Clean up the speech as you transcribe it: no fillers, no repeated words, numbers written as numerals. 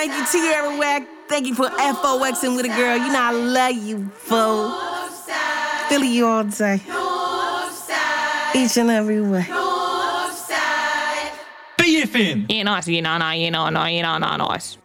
Thank you, Tierra Whack. Thank you for FOXing with a girl. You know I love you, fool. Philly you all day. Each and every way. BFM. Nice.